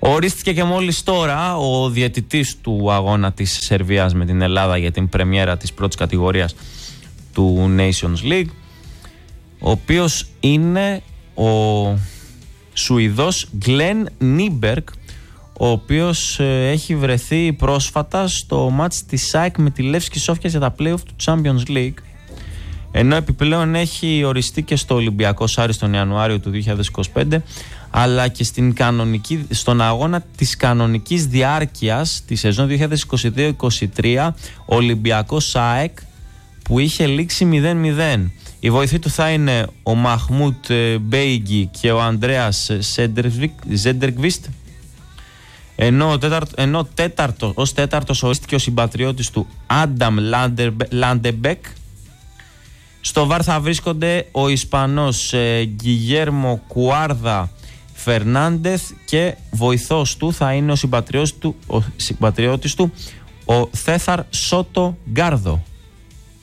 Ορίστηκε και μόλις τώρα ο διαιτητής του αγώνα της Σερβίας με την Ελλάδα για την πρεμιέρα της πρώτης κατηγορίας του Nations League, ο οποίος είναι ο Σουηδός Γκλεν Νίμπεργκ, ο οποίος έχει βρεθεί πρόσφατα στο μάτς της ΑΕΚ με τη Λεύσκη Σόφια για τα play-off του Champions League, ενώ επιπλέον έχει οριστεί και στο Ολυμπιακό Σάρι τον Ιανουάριο του 2025, αλλά και στον αγώνα της κανονικής διάρκειας τη σεζόν 2022-23 Ολυμπιακός ΑΕΚ, που είχε λήξει 0-0. Οι βοηθοί του θα είναι ο Μαχμούτ Μπέιγκι και ο Ανδρέας Ζέντερκβιστ, ενώ ως τέταρτος ορίστηκε ο συμπατριώτης του Άνταμ Λάντεμπεκ. Στο βαρ θα βρίσκονται ο Ισπανός Γκιγέρμο Κουάρδα Φερνάντεθ και βοηθός του θα είναι ο συμπατριώτης του ο Θέθαρ Σότο Γκάρδο.